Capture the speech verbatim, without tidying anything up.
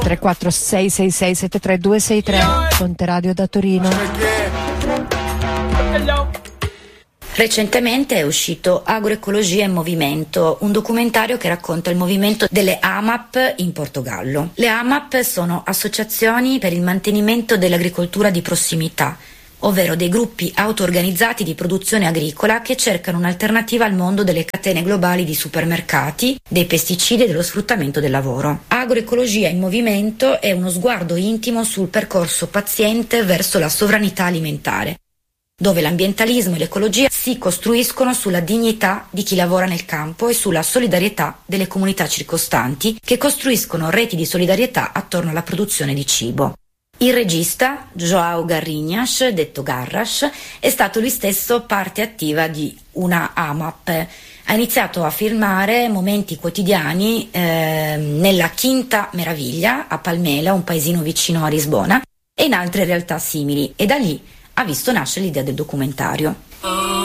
tre quattro sei sei sei sette tre due sei tre, Ponte Radio da Torino. Recentemente è uscito Agroecologia in Movimento, un documentario che racconta il movimento delle A M A P in Portogallo. Le A M A P sono associazioni per il mantenimento dell'agricoltura di prossimità, ovvero dei gruppi auto-organizzati di produzione agricola che cercano un'alternativa al mondo delle catene globali di supermercati, dei pesticidi e dello sfruttamento del lavoro. Agroecologia in Movimento è uno sguardo intimo sul percorso paziente verso la sovranità alimentare, dove l'ambientalismo e l'ecologia si costruiscono sulla dignità di chi lavora nel campo e sulla solidarietà delle comunità circostanti che costruiscono reti di solidarietà attorno alla produzione di cibo. Il regista, João Garrinhas, detto Garras, è stato lui stesso parte attiva di una A M A P. Ha iniziato a filmare momenti quotidiani eh, nella Quinta Meraviglia, a Palmela, un paesino vicino a Lisbona, e in altre realtà simili, e da lì ha visto nascere l'idea del documentario.